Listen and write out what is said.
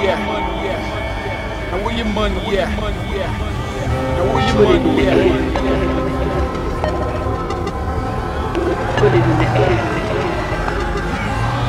at? Now where your money at? Now where your money at? Put it in the air.